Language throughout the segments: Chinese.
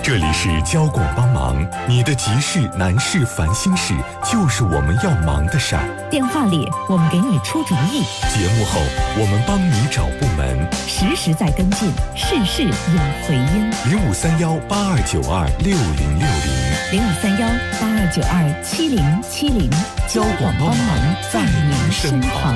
这里是交广帮忙，你的急事、难事、烦心事，就是我们要忙的事儿。 电话里我们给你出主意， 节目后我们帮你找部门， 实时在跟进，事事有回音。 0531829060，0531827070， 交广帮忙在您身旁。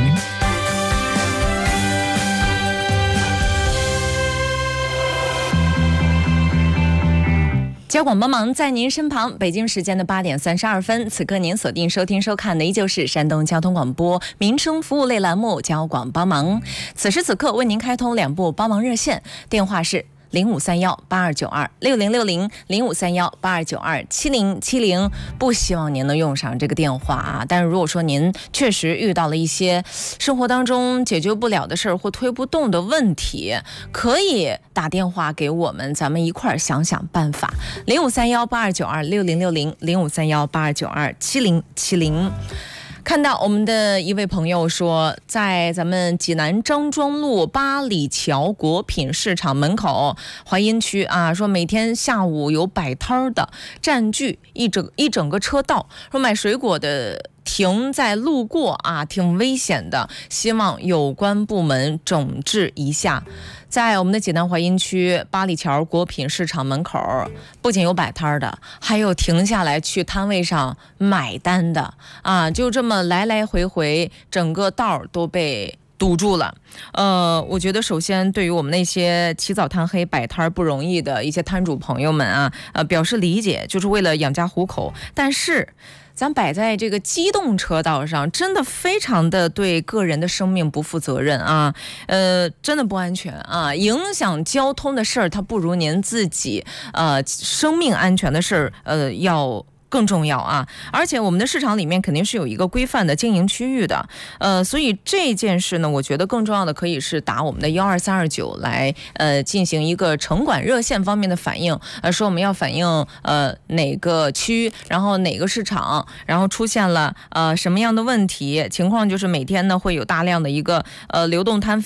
交广帮忙在您身旁，北京时间的8点32分，此刻您锁定收听收看的依旧是山东交通广播民生服务类栏目交广帮忙。此时此刻为您开通2部帮忙热线，电话是0531829060，053182927070。不希望您能用上这个电话啊，但是如果说您确实遇到了一些生活当中解决不了的事儿或推不动的问题，可以打电话给我们，咱们一块儿想想办法。0531829060，053182927070。看到我们的一位朋友说，在咱们济南张庄路八里桥果品市场门口淮阴区啊，说每天下午有摆摊的占据一整个车道，说买水果的停在路过啊，挺危险的，希望有关部门整治一下。在我们的济南淮阴区八里桥果品市场门口，不仅有摆摊的，还有停下来去摊位上买单的啊，就这么来来回回，整个道都被堵住了。我觉得首先对于我们那些起早贪黑摆摊不容易的一些摊主朋友们啊，表示理解，就是为了养家糊口。但是咱摆在这个机动车道上，真的非常的对个人的生命不负责任啊，真的不安全啊，影响交通的事儿，它不如您自己生命安全的事儿要更重要啊！而且我们的市场里面肯定是有一个规范的经营区域的，所以这件事呢，我觉得更重要的可以是打我们的12329来进行一个城管热线方面的反映，说我们要反映哪个区，然后哪个市场，然后出现了什么样的问题情况，就是每天呢会有大量的一个流动摊